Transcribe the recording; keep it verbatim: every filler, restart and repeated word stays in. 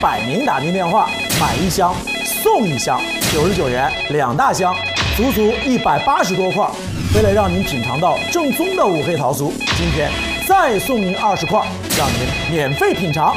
百名打进电话，买一箱送一箱，九十九元两大箱，足足一百八十多块。为了让您品尝到正宗的五黑桃酥，今天再送您二十块，让您免费品尝。